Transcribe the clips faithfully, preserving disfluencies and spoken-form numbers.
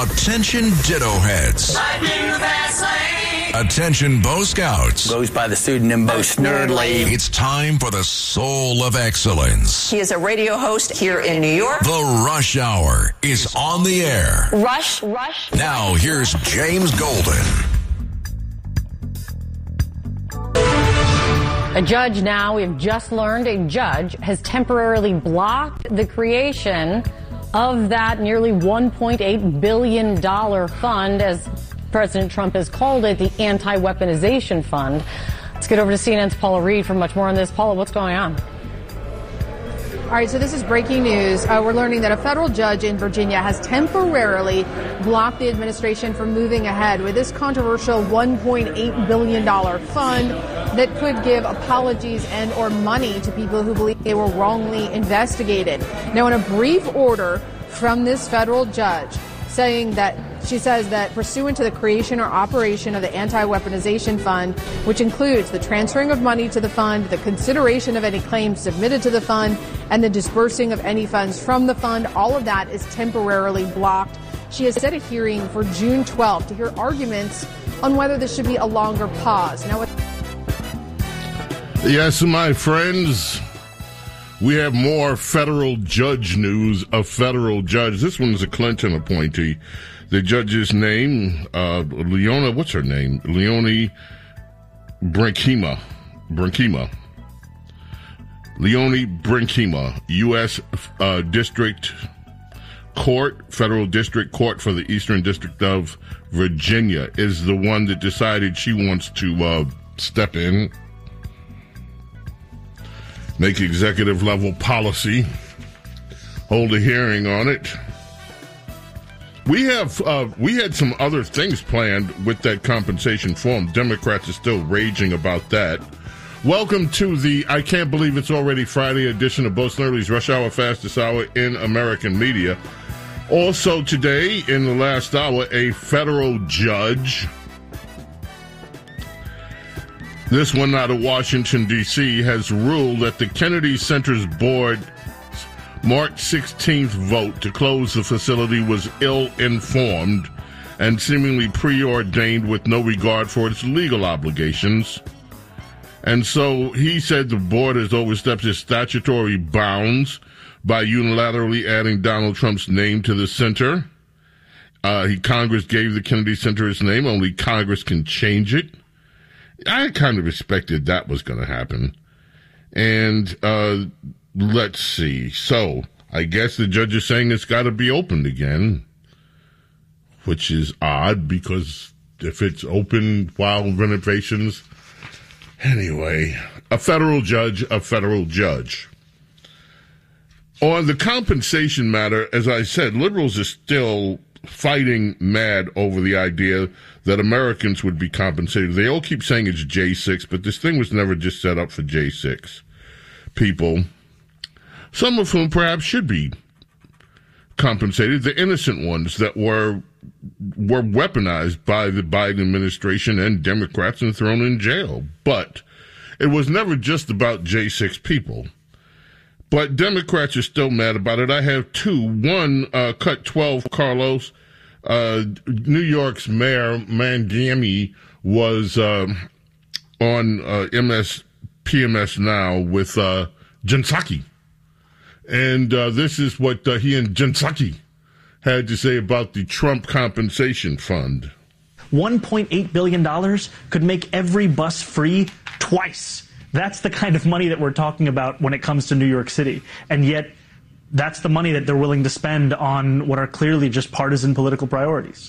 Attention Ditto Heads. Attention Bo Scouts. Goes by the pseudonym Bo Snerdley. It's time for the Soul of Excellence. He is a radio host here in New York. The Rush Hour is on the air. Rush, Rush. Now here's James Golden. A judge now, we've just learned, a judge has temporarily blocked the creation of that nearly one point eight billion dollars fund, as President Trump has called it, the Anti-Weaponization Fund. Let's get over to C N N's Paula Reed for much more on this. Paula, what's going on? All right, so this is breaking news. Uh, we're learning that a federal judge in Virginia has temporarily blocked the administration from moving ahead with this controversial one point eight billion dollars fund that could give apologies and or money to people who believe they were wrongly investigated. Now, in a brief order from this federal judge, saying that she says that pursuant to the creation or operation of the Anti-Weaponization Fund, which includes the transferring of money to the fund, the consideration of any claims submitted to the fund, and the disbursing of any funds from the fund, all of that is temporarily blocked. She has set a hearing for June twelfth to hear arguments on whether this should be a longer pause. Now, yes, my friends, we have more federal judge news. A federal judge. This one is a Clinton appointee. The judge's name, uh, Leona, what's her name? Leonie Brinkema. Brinkema. Leonie Brinkema, U S Uh, District Court, Federal District Court for the Eastern District of Virginia, is the one that decided she wants to uh, step in, make executive level policy, hold a hearing on it. We have uh, we had some other things planned with that compensation form. Democrats are still raging about that. Welcome to the I Can't Believe It's Already Friday edition of Bo Snerdley's Rush Hour Fastest Hour in American Media. Also today, in the last hour, a federal judge, this one out of Washington, D C, has ruled that the Kennedy Center's board March sixteenth vote to close the facility was ill-informed and seemingly preordained with no regard for its legal obligations. And so he said the board has overstepped its statutory bounds by unilaterally adding Donald Trump's name to the center. Uh, he, Congress gave the Kennedy Center its name. Only Congress can change it. I kind of expected that was going to happen. And uh, let's see. So I guess the judge is saying it's got to be opened again, which is odd because if it's open while renovations... Anyway, a federal judge, a federal judge. On the compensation matter, as I said, liberals are still fighting mad over the idea that Americans would be compensated. They all keep saying it's J six, but this thing was never just set up for J six people, some of whom perhaps should be compensated, the innocent ones that were were weaponized by the Biden administration and Democrats and thrown in jail. But it was never just about J six people. But Democrats are still mad about it. I have two. One, uh, cut twelve, Carlos. Uh, New York's Mayor Mangami was uh, on uh, M S P M S Now with uh, Jen Psaki. And uh, this is what uh, he and Jen Psaki had to say about the Trump Compensation Fund. one point eight billion dollars could make every bus free twice. That's the kind of money that we're talking about when it comes to New York City. And yet, that's the money that they're willing to spend on what are clearly just partisan political priorities.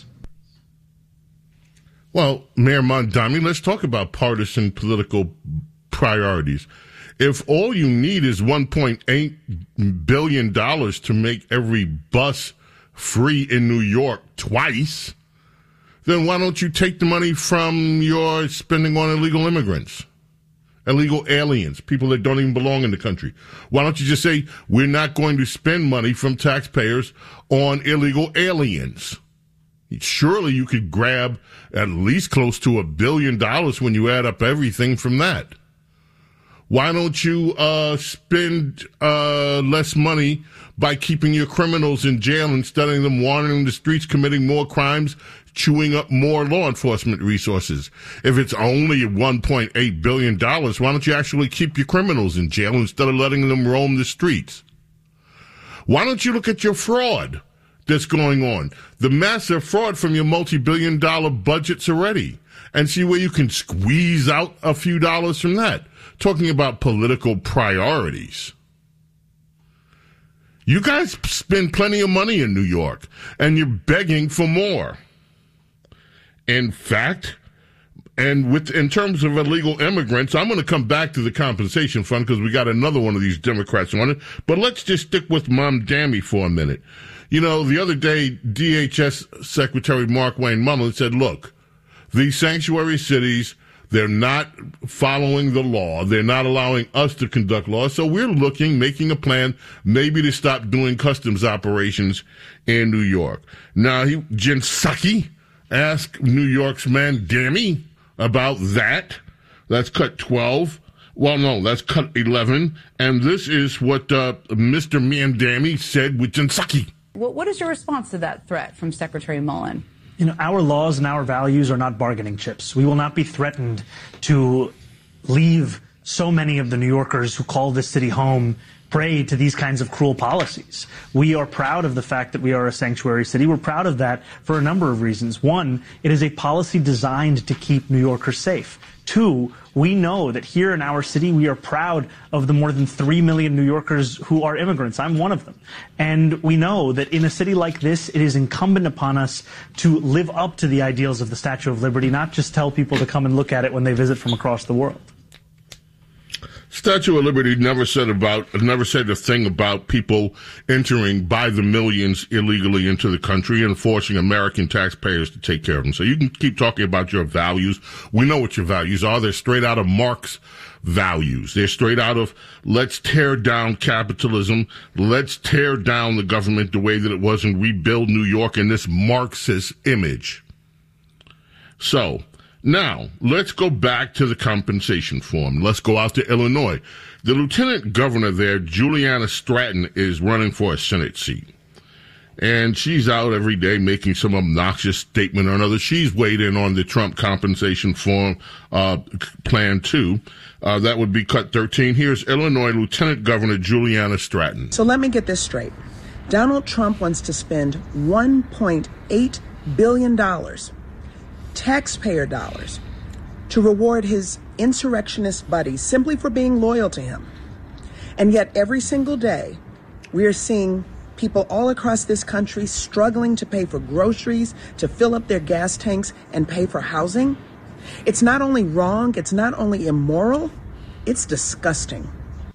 Well, Mayor Mondami, let's talk about partisan political priorities. If all you need is one point eight billion dollars to make every bus free in New York twice, then why don't you take the money from your spending on illegal immigrants, illegal aliens, people that don't even belong in the country? Why don't you just say, we're not going to spend money from taxpayers on illegal aliens? Surely you could grab at least close to a billion dollars when you add up everything from that. Why don't you uh, spend uh, less money by keeping your criminals in jail instead of them wandering the streets, committing more crimes, chewing up more law enforcement resources? If it's only one point eight billion dollars, why don't you actually keep your criminals in jail instead of letting them roam the streets? Why don't you look at your fraud that's going on, the massive fraud from your multi-billion dollar budgets already, and see where you can squeeze out a few dollars from that? Talking about political priorities. You guys spend plenty of money in New York, and you're begging for more. In fact, and with in terms of illegal immigrants, I'm going to come back to the compensation fund because we got another one of these Democrats on it. But let's just stick with Mamdani for a minute. You know, the other day, D H S Secretary Mark Wayne Mullin said, look, these sanctuary cities, they're not following the law. They're not allowing us to conduct law. So we're looking, making a plan, maybe to stop doing customs operations in New York. Now, he, Jen Psaki asked New York's Mamdani about that. That's cut twelve. Well, no, that's cut eleven. And this is what uh, Mister Mamdani said with Jen Psaki. What is your response to that threat from Secretary Mullin? You know, our laws and our values are not bargaining chips. We will not be threatened to leave so many of the New Yorkers who call this city home prey to these kinds of cruel policies. We are proud of the fact that we are a sanctuary city. We're proud of that for a number of reasons. One, it is a policy designed to keep New Yorkers safe. Two, we know that here in our city, we are proud of the more than three million New Yorkers who are immigrants. I'm one of them. And we know that in a city like this, it is incumbent upon us to live up to the ideals of the Statue of Liberty, not just tell people to come and look at it when they visit from across the world. Statue of Liberty never said about, never said a thing about people entering by the millions illegally into the country and forcing American taxpayers to take care of them. So you can keep talking about your values. We know what your values are. They're straight out of Marx values. They're straight out of let's tear down capitalism. Let's tear down the government the way that it was and rebuild New York in this Marxist image. So, now, let's go back to the compensation form. Let's go out to Illinois. The lieutenant governor there, Juliana Stratton, is running for a Senate seat. And she's out every day making some obnoxious statement or another. She's weighed in on the Trump compensation form uh, plan, too. Uh, that would be cut thirteen. Here's Illinois Lieutenant Governor Juliana Stratton. So let me get this straight. Donald Trump wants to spend one point eight billion dollars taxpayer dollars to reward his insurrectionist buddies simply for being loyal to him. And yet every single day we are seeing people all across this country struggling to pay for groceries, to fill up their gas tanks, and pay for housing. It's not only wrong, it's not only immoral, it's disgusting.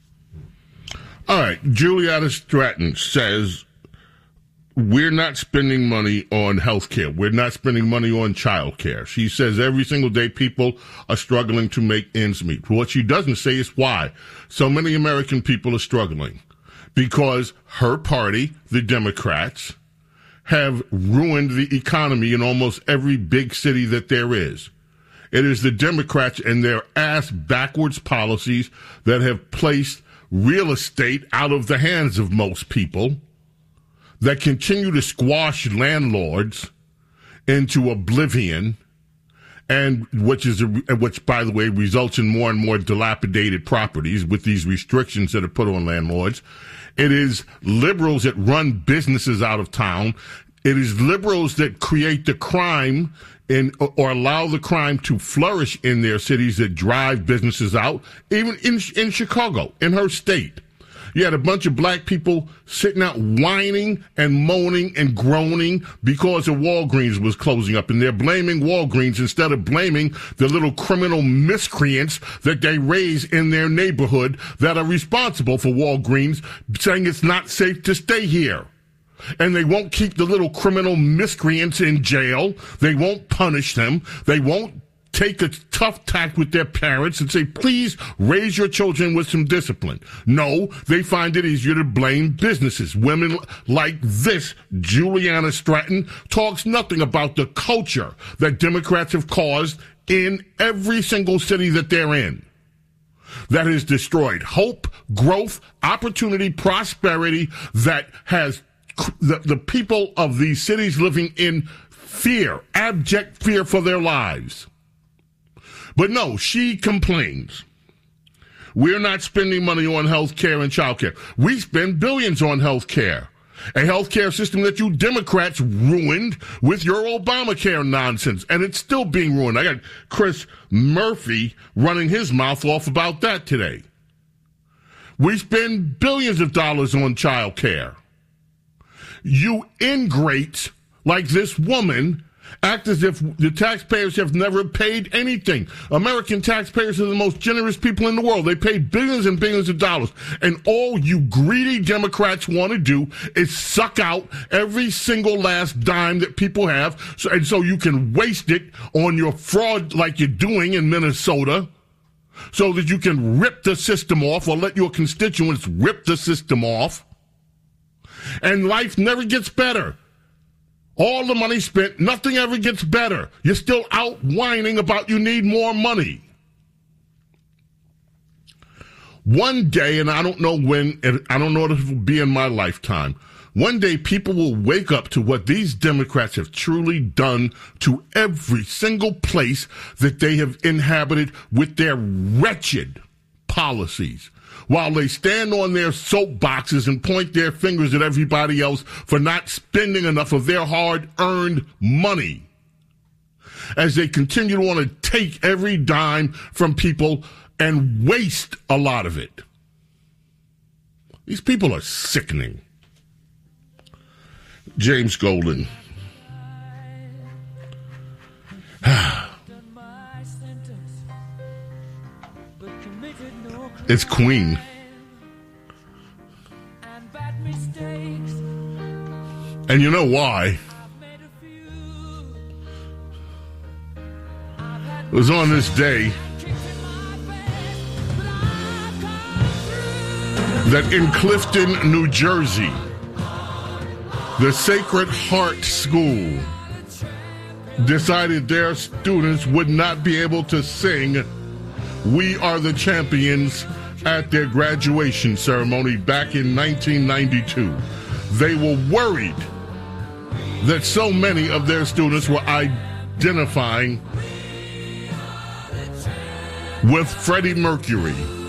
All right, Juliana Stratton says we're not spending money on health care. We're not spending money on child care. She says every single day people are struggling to make ends meet. What she doesn't say is why so many American people are struggling. Because her party, the Democrats, have ruined the economy in almost every big city that there is. It is the Democrats and their ass-backwards policies that have placed real estate out of the hands of most people, that continue to squash landlords into oblivion, and which is a, which, by the way, results in more and more dilapidated properties with these restrictions that are put on landlords. It is liberals that run businesses out of town. It is liberals that create the crime in, or allow the crime to flourish in their cities that drive businesses out, even in in Chicago, in her state. You had a bunch of black people sitting out whining and moaning and groaning because of Walgreens was closing up. And they're blaming Walgreens instead of blaming the little criminal miscreants that they raise in their neighborhood that are responsible for Walgreens, saying it's not safe to stay here. And they won't keep the little criminal miscreants in jail. They won't punish them. They won't take a tough tack with their parents and say, please raise your children with some discipline. No, they find it easier to blame businesses. Women like this, Juliana Stratton, talks nothing about the culture that Democrats have caused in every single city that they're in. that has destroyed hope, growth, opportunity, prosperity, that has the, the people of these cities living in fear, abject fear for their lives. But no, she complains. We're not spending money on health care and child care. We spend billions on health care. A health care system that you Democrats ruined with your Obamacare nonsense. And it's still being ruined. I got Chris Murphy running his mouth off about that today. We spend billions of dollars on child care. You ingrates like this woman act as if the taxpayers have never paid anything. American taxpayers are the most generous people in the world. They pay billions and billions of dollars. And all you greedy Democrats want to do is suck out every single last dime that people have. So, and so you can waste it on your fraud like you're doing in Minnesota, so that you can rip the system off or let your constituents rip the system off. And life never gets better. All the money spent, nothing ever gets better. You're still out whining about you need more money. One day, and I don't know when, I don't know if it will be in my lifetime, one day people will wake up to what these Democrats have truly done to every single place that they have inhabited with their wretched policies, while they stand on their soapboxes and point their fingers at everybody else for not spending enough of their hard-earned money, as they continue to want to take every dime from people and waste a lot of it. These people are sickening. James Golden. It's Queen. And you know why? It was on this day that in Clifton, New Jersey, the Sacred Heart School decided their students would not be able to sing "We Are the Champions" at their graduation ceremony back in nineteen ninety-two. They were worried that so many of their students were identifying with Freddie Mercury.